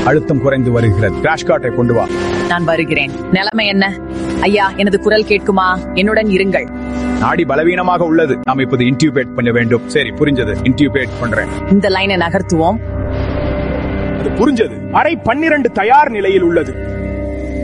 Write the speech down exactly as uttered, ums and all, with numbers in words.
அழுத்தம் குறைந்து வருகிறது. கிராஷ் கார்டை கொண்டு வா. நான் வருகிறேன். நிலைமை என்ன? ஐயா, எனது குரல் கேட்குமா? என்னுடன் இருங்கள். நாடி பலவீனமாக உள்ளது. நாம் இப்போது இன்டியூபேட் பண்ண வேண்டும். சரி, புரிஞ்சது. இன்டியூபேட் பண்றேன். இந்த லைனை நகர்த்துவோம். அது புரிஞ்சது. அரை பன்னிரண்டு தயார் நிலையில் உள்ளது.